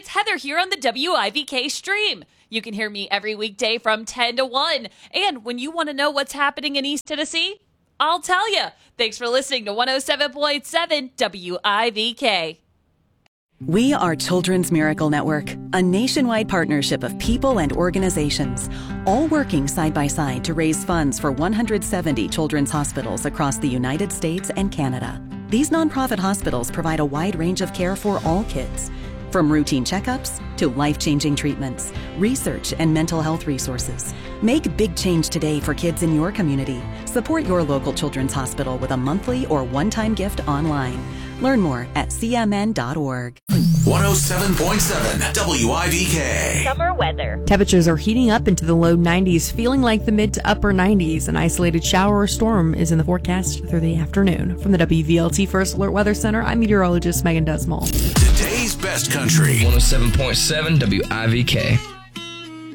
it's Heather here on the WIVK stream. You can hear me every weekday from 10 to 1. And when you want to know what's happening in East Tennessee, I'll tell you. Thanks for listening to 107.7 WIVK. We are Children's Miracle Network, a nationwide partnership of people and organizations, all working side by side to raise funds for 170 children's hospitals across the United States and Canada. These nonprofit hospitals provide a wide range of care for all kids, from routine checkups to life-changing treatments, research, and mental health resources. Make big change today for kids in your community. Support your local children's hospital with a monthly or one-time gift online. Learn more at cmn.org. 107.7 WIVK. Summer weather. Temperatures are heating up into the low 90s, feeling like the mid to upper 90s. An isolated shower or storm is in the forecast through the afternoon. From the WVLT First Alert Weather Center, I'm meteorologist Megan Desmall. Today's best country. 107.7 WIVK.